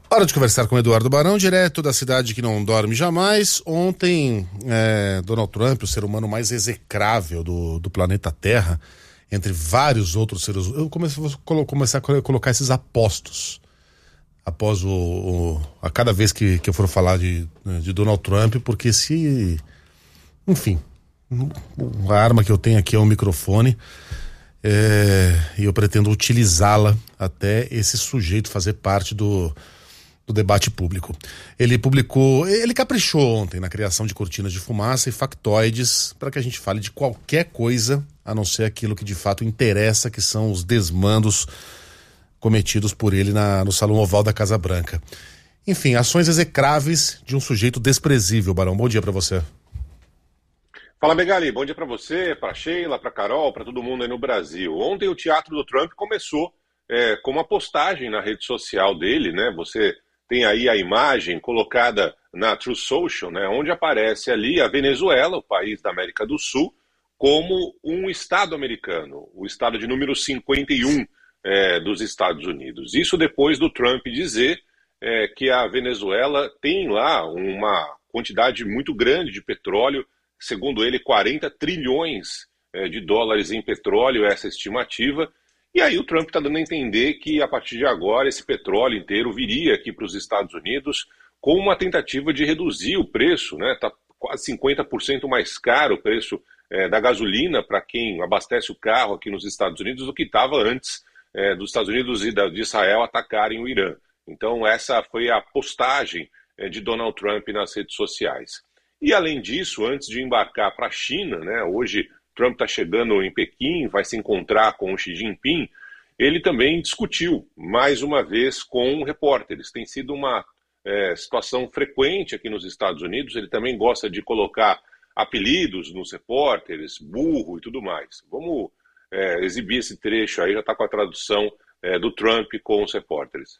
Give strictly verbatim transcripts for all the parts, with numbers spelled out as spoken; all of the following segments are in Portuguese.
Hora de conversar com Eduardo Barão, direto da cidade que não dorme jamais. Ontem, é, Donald Trump, o ser humano mais execrável do, do planeta Terra, entre vários outros seres humanos, eu comecei, vou começar a colocar esses apostos após o, o a cada vez que, que eu for falar de, de Donald Trump, porque se, enfim, a arma que eu tenho aqui é um microfone, é, e eu pretendo utilizá-la até esse sujeito fazer parte do do debate público. Ele publicou, ele caprichou ontem na criação de cortinas de fumaça e factoides para que a gente fale de qualquer coisa, a não ser aquilo que de fato interessa, que são os desmandos cometidos por ele na, no Salão Oval da Casa Branca. Enfim, ações execráveis de um sujeito desprezível. Barão, bom dia para você. Fala, Megali, bom dia para você, para Sheila, para Carol, para todo mundo aí no Brasil. Ontem o teatro do Trump começou é, com uma postagem na rede social dele, né? Você tem aí a imagem colocada na Truth Social, né, onde aparece ali a Venezuela, o país da América do Sul, como um estado americano, o estado de número cinquenta e um é, dos Estados Unidos. Isso depois do Trump dizer é, que a Venezuela tem lá uma quantidade muito grande de petróleo, segundo ele, quarenta trilhões é, de dólares em petróleo, essa estimativa. E aí o Trump está dando a entender que a partir de agora esse petróleo inteiro viria aqui para os Estados Unidos com uma tentativa de reduzir o preço, né? Está quase cinquenta por cento mais caro o preço é, da gasolina para quem abastece o carro aqui nos Estados Unidos do que estava antes é, dos Estados Unidos e da, de Israel atacarem o Irã. Então essa foi a postagem é, de Donald Trump nas redes sociais. E além disso, antes de embarcar para a China, né, hoje Trump está chegando em Pequim, vai se encontrar com o Xi Jinping, ele também discutiu, mais uma vez, com repórteres. Tem sido uma é, situação frequente aqui nos Estados Unidos, ele também gosta de colocar apelidos nos repórteres, burro e tudo mais. Vamos é, exibir esse trecho aí, já está com a tradução é, do Trump com os repórteres.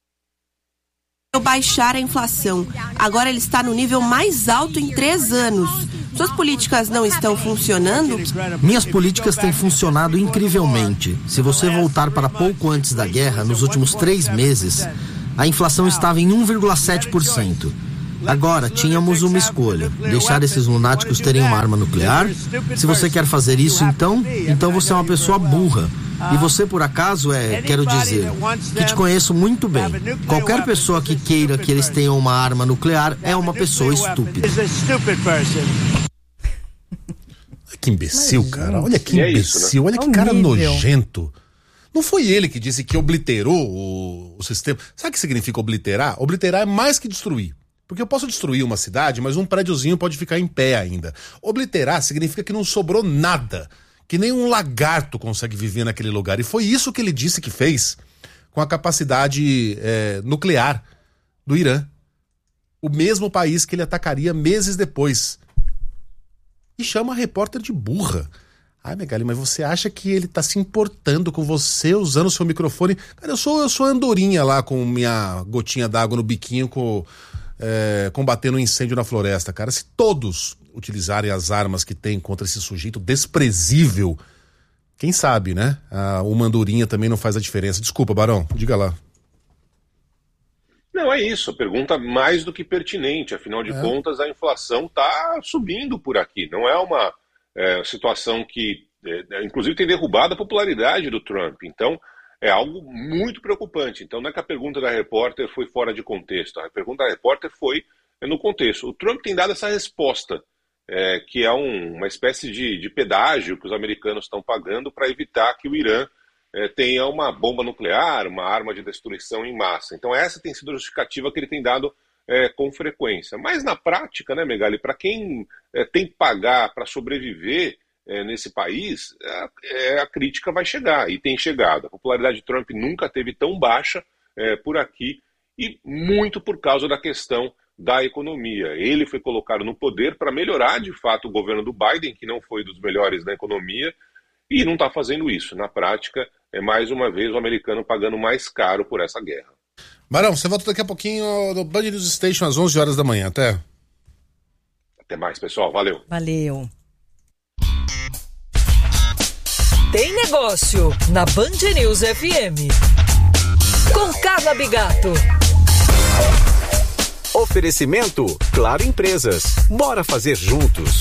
Baixar a inflação. Agora ele está no nível mais alto em três anos. Suas políticas não estão funcionando? Minhas políticas têm funcionado incrivelmente. Se você voltar para pouco antes da guerra, nos últimos três meses, a inflação estava em um vírgula sete por cento. Agora, tínhamos uma escolha: deixar esses lunáticos terem uma arma nuclear. Se você quer fazer isso, então, então você é uma pessoa burra. E você, por acaso, é, quero dizer, que te conheço muito bem. Qualquer pessoa que queira que eles tenham uma arma nuclear é uma pessoa estúpida. Que imbecil, cara. Olha que imbecil. Olha que cara nojento. Não foi ele que disse que obliterou o, o sistema. Sabe o que significa obliterar? Obliterar é mais que destruir. Porque eu posso destruir uma cidade, mas um prédiozinho pode ficar em pé ainda. Obliterar significa que não sobrou nada. Que nem um lagarto consegue viver naquele lugar. E foi isso que ele disse que fez com a capacidade é, nuclear do Irã. O mesmo país que ele atacaria meses depois. E chama a repórter de burra. Ai, Megali, mas você acha que ele tá se importando com você usando o seu microfone? Cara, eu sou, eu sou andorinha lá com minha gotinha d'água no biquinho, com, é, combatendo um incêndio na floresta, cara. Se todos utilizarem as armas que tem contra esse sujeito desprezível, quem sabe, né? Ah, uma andorinha também não faz a diferença. Desculpa, Barão, diga lá. Não, é isso, a pergunta mais do que pertinente, afinal de é. contas a inflação está subindo por aqui, não é uma é, situação que, é, inclusive tem derrubado a popularidade do Trump, então é algo muito preocupante. Então não é que a pergunta da repórter foi fora de contexto, a pergunta da repórter foi no contexto. O Trump tem dado essa resposta, é, que é um, uma espécie de, de pedágio que os americanos estão pagando para evitar que o Irã É, tenha uma bomba nuclear, uma arma de destruição em massa. Então essa tem sido a justificativa que ele tem dado é, com frequência. Mas na prática, né, Megali, para quem é, tem que pagar para sobreviver é, nesse país, é, a crítica vai chegar, e tem chegado. A popularidade de Trump nunca teve tão baixa é, por aqui, e muito por causa da questão da economia. Ele foi colocado no poder para melhorar, de fato, o governo do Biden, que não foi dos melhores na economia, e não está fazendo isso. Na prática, é mais uma vez o americano pagando mais caro por essa guerra. Barão, você volta daqui a pouquinho no Band News Station às onze horas da manhã. Até. Até mais, pessoal. Valeu. Valeu. Tem negócio na Band News F M. Com Carla Bigato. Oferecimento Claro Empresas. Bora fazer juntos.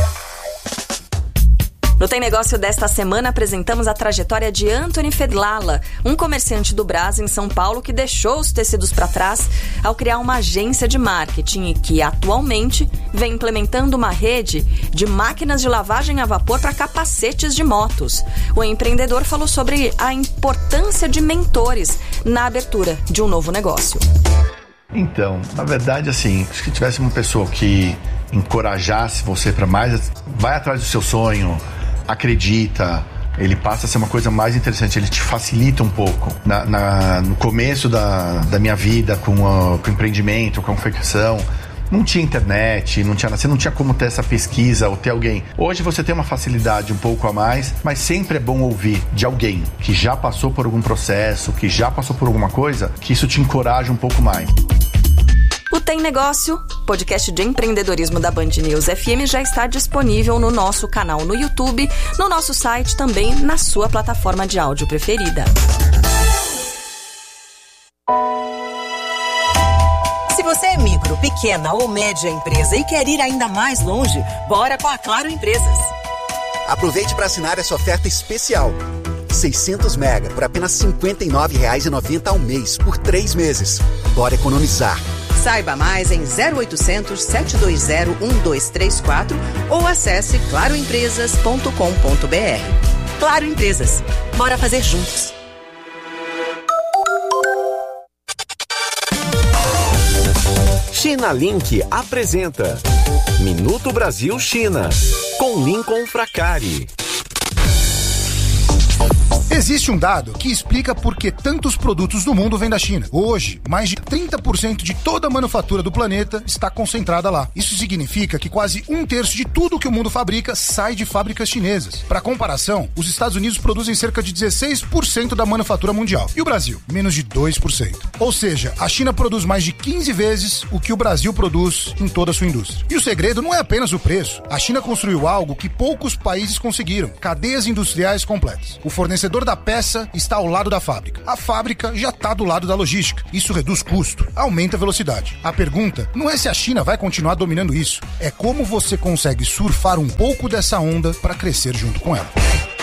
No Tem Negócio desta semana, apresentamos a trajetória de Anthony Fedlala, um comerciante do Brás, em São Paulo, que deixou os tecidos para trás ao criar uma agência de marketing e que, atualmente, vem implementando uma rede de máquinas de lavagem a vapor para capacetes de motos. O empreendedor falou sobre a importância de mentores na abertura de um novo negócio. Então, na verdade, assim, se tivesse uma pessoa que encorajasse você para mais, vai atrás do seu sonho, acredita, ele passa a ser uma coisa mais interessante, ele te facilita um pouco. Na, na, no começo da, da minha vida com, a, com o empreendimento, com a confecção, não tinha internet, não tinha, você não tinha como ter essa pesquisa ou ter alguém. Hoje você tem uma facilidade um pouco a mais, mas sempre é bom ouvir de alguém que já passou por algum processo, que já passou por alguma coisa, que isso te encoraja um pouco mais. O Tem Negócio, podcast de empreendedorismo da Band News F M, já está disponível no nosso canal no YouTube, no nosso site, também na sua plataforma de áudio preferida. Se você é micro, pequena ou média empresa e quer ir ainda mais longe, bora com a Claro Empresas. Aproveite para assinar essa oferta especial. seiscentos mega por apenas cinquenta e nove reais e noventa centavos ao mês, por três meses. Bora economizar. Saiba mais em zero oitocentos, sete dois zero, um dois três quatro ou acesse claro empresas ponto com ponto b r. Claro Empresas. Bora fazer juntos. China Link apresenta Minuto Brasil China, com Lincoln Fracari. Existe um dado que explica por que tantos produtos do mundo vêm da China. Hoje, mais de trinta por cento de toda a manufatura do planeta está concentrada lá. Isso significa que quase um terço de tudo que o mundo fabrica sai de fábricas chinesas. Para comparação, os Estados Unidos produzem cerca de dezesseis por cento da manufatura mundial. E o Brasil? Menos de dois por cento. Ou seja, a China produz mais de quinze vezes o que o Brasil produz em toda a sua indústria. E o segredo não é apenas o preço. A China construiu algo que poucos países conseguiram: cadeias industriais completas. O fornecedor da peça está ao lado da fábrica. A fábrica já está do lado da logística. Isso reduz custo, aumenta a velocidade. A pergunta não é se a China vai continuar dominando isso, é como você consegue surfar um pouco dessa onda para crescer junto com ela.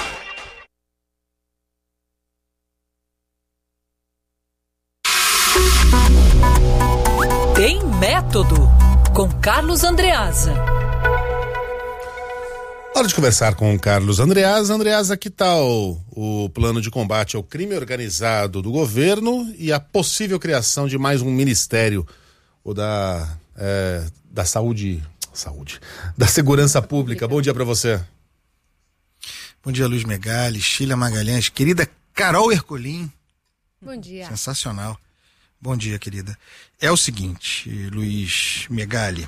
Tem Método, com Carlos Andreasa. Hora de conversar com o Carlos Andreasa. Andreasa, que tal o plano de combate ao crime organizado do governo e a possível criação de mais um ministério, ou da, é, da saúde, saúde, da segurança pública? Bom dia para você. Bom dia, Luiz Megali, Sheila Magalhães, querida Carol Ercolim. Bom dia. Sensacional. Bom dia, querida. É o seguinte, Luiz Megali.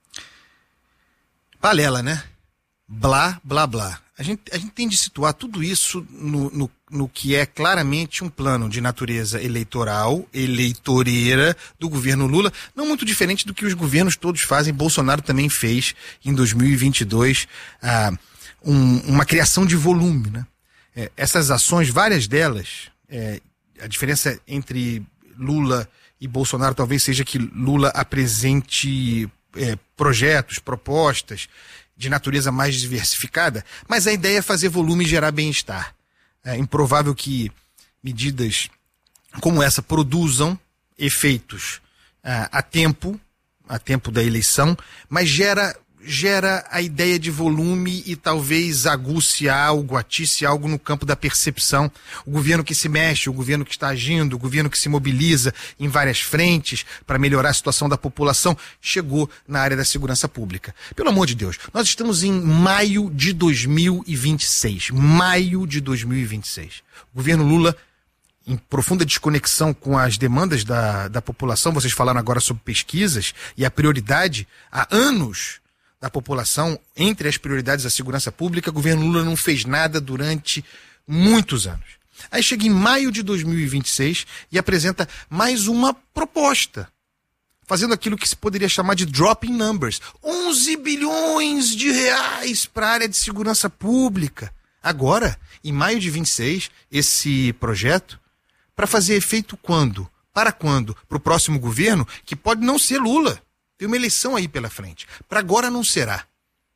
Balela, né? Blá, blá, blá. A gente, a gente tem de situar tudo isso no, no, no que é claramente um plano de natureza eleitoral, eleitoreira do governo Lula, não muito diferente do que os governos todos fazem. Bolsonaro também fez em dois mil e vinte e dois ah, um, uma criação de volume, né? É, essas ações, várias delas, é, a diferença entre Lula e Bolsonaro talvez seja que Lula apresente é, projetos, propostas de natureza mais diversificada, mas a ideia é fazer volume e gerar bem-estar. É improvável que medidas como essa produzam efeitos uh, a tempo, a tempo da eleição, mas gera, gera a ideia de volume e talvez aguce algo, atice algo no campo da percepção. O governo que se mexe, o governo que está agindo, o governo que se mobiliza em várias frentes para melhorar a situação da população, chegou na área da segurança pública. Pelo amor de Deus, nós estamos em maio de dois mil e vinte e seis. Maio de dois mil e vinte e seis. O governo Lula, em profunda desconexão com as demandas da, da população, vocês falaram agora sobre pesquisas e a prioridade há anos da população, entre as prioridades da segurança pública, o governo Lula não fez nada durante muitos anos. Aí chega em maio de dois mil e vinte e seis e apresenta mais uma proposta, fazendo aquilo que se poderia chamar de dropping numbers. onze bilhões de reais para a área de segurança pública. Agora, em maio de vinte e seis, esse projeto, para fazer efeito quando? Para quando? Para o próximo governo, que pode não ser Lula. Tem uma eleição aí pela frente. Para agora não será.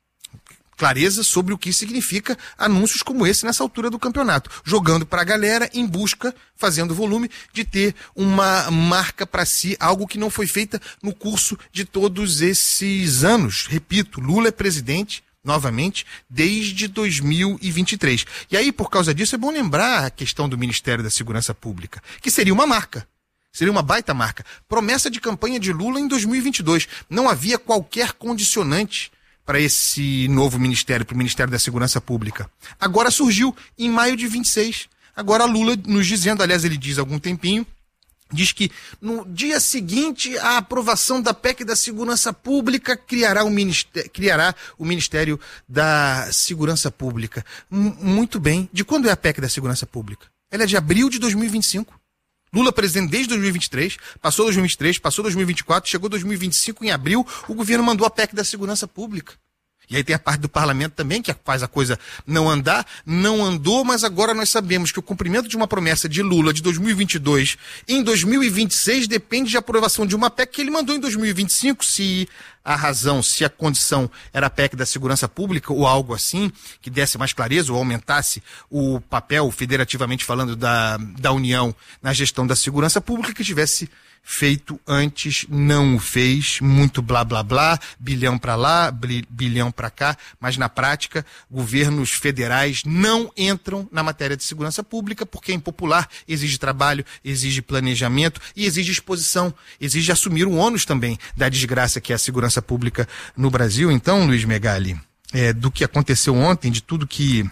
Clareza sobre o que significa anúncios como esse nessa altura do campeonato. Jogando para a galera em busca, fazendo volume, de ter uma marca para si, algo que não foi feita no curso de todos esses anos. Repito, Lula é presidente, novamente, desde dois mil e vinte e três. E aí, por causa disso, é bom lembrar a questão do Ministério da Segurança Pública, que seria uma marca. Seria uma baita marca. Promessa de campanha de Lula em dois mil e vinte e dois. Não havia qualquer condicionante para esse novo ministério, para o Ministério da Segurança Pública. Agora surgiu em maio de vinte e seis. Agora Lula nos dizendo, aliás, ele diz há algum tempinho, diz que no dia seguinte à aprovação da P E C da Segurança Pública criará o Ministério, criará o Ministério da Segurança Pública. M- muito bem. De quando é a P E C da Segurança Pública? Ela é de abril de dois mil e vinte e cinco. Lula presidente desde dois mil e vinte e três, passou dois mil e vinte e três, passou dois mil e vinte e quatro, chegou dois mil e vinte e cinco, em abril, o governo mandou a P E C da Segurança Pública. E aí tem a parte do parlamento também, que faz a coisa não andar, não andou, mas agora nós sabemos que o cumprimento de uma promessa de Lula de dois mil e vinte e dois em dois mil e vinte e seis depende de aprovação de uma P E C que ele mandou em dois mil e vinte e cinco, se a razão, se a condição era a P E C da Segurança Pública ou algo assim, que desse mais clareza ou aumentasse o papel, federativamente falando, da, da União na gestão da segurança pública, que tivesse feito antes, não o fez, muito blá blá blá, bilhão para lá, bilhão para cá, mas na prática, governos federais não entram na matéria de segurança pública porque é impopular, exige trabalho, exige planejamento e exige exposição, exige assumir o ônus também da desgraça que é a segurança pública no Brasil. Então, Luiz Megali, é, do que aconteceu ontem, de tudo que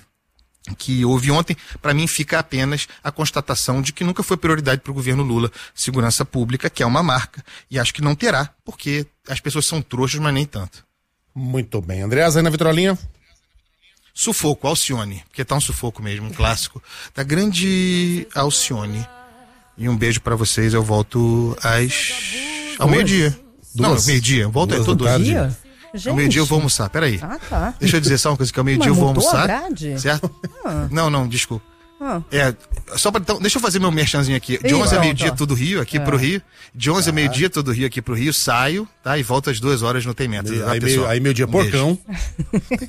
que houve ontem, para mim fica apenas a constatação de que nunca foi prioridade para o governo Lula segurança pública, que é uma marca, e acho que não terá, porque as pessoas são trouxas, mas nem tanto. Muito bem. Andreasa, aí na vitrolinha? Sufoco, Alcione, porque tá um sufoco mesmo, um clássico da grande Alcione. E um beijo para vocês, eu volto às... ao meio-dia. Não, meio-dia, eu volto aí todo dia. Gente. Ao meio-dia eu vou almoçar, peraí. Ah, tá. Deixa eu dizer só uma coisa, que ao meio-dia eu vou almoçar. A grade? Certo? Ah. Não, não, desculpa. Ah. É, só pra, então, deixa eu fazer meu merchanzinho aqui. De onze a meio-dia todo Rio, aqui é. pro Rio. De onze a meio-dia todo Rio, aqui pro Rio. Saio, tá? E volto às duas horas no Tem Meta. Aí, meio, aí meio-dia um porcão.